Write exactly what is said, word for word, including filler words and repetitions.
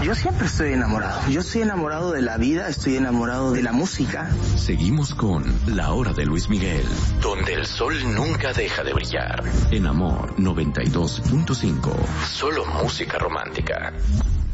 Yo siempre estoy enamorado. Yo estoy enamorado de la vida, estoy enamorado de la música. Seguimos con La Hora de Luis Miguel, donde el sol nunca deja de brillar. En Amor noventa y dos punto cinco. Solo música romántica.